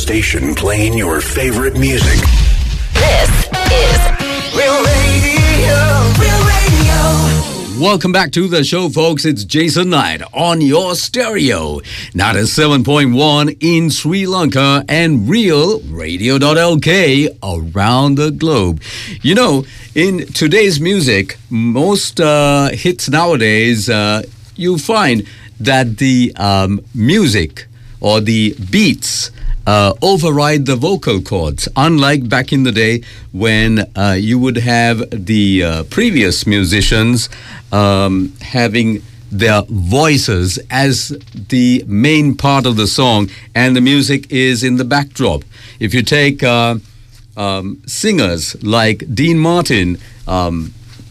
station playing your favorite music. This is Real Radio. Real Radio. Welcome back to the show, folks. It's Jason Knight on your stereo. 97.1 in Sri Lanka and Real Radio.lk around the globe. You know, in today's music, most hits nowadays, you find that the music or the beats override the vocal cords, unlike back in the day when you would have the previous musicians having their voices as the main part of the song and the music is in the backdrop. If you take singers like Dean Martin, Frank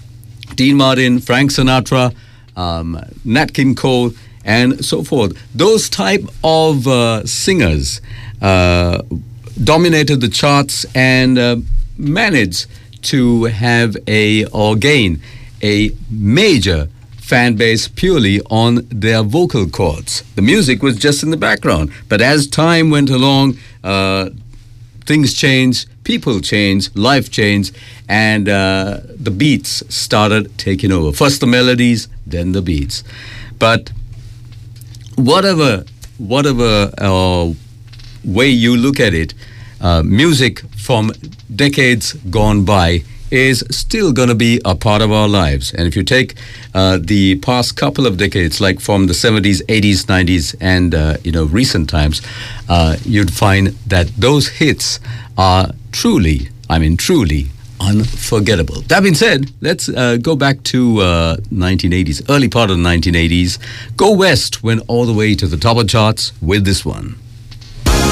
Sinatra, Nat King Cole, and so forth. Those type of singers dominated the charts and managed to have or gain a major fan base purely on their vocal cords. The music was just in the background. But as time went along, things changed, people changed, life changed, and the beats started taking over. First the melodies, then the beats. But whatever way you look at it, music from decades gone by is still going to be a part of our lives. And if you take the past couple of decades, like from the 70s, 80s, 90s, and recent times, you'd find that those hits are truly unforgettable. That being said, let's go back to 1980s, early part of the 1980s. Go West went all the way to the top of charts with this one.